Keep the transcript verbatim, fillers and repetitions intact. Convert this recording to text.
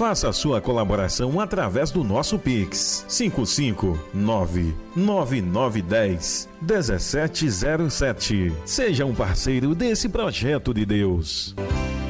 Faça a sua colaboração através do nosso Pix cinco cinco nove nove nove um zero um sete zero sete. Seja um parceiro desse projeto de Deus.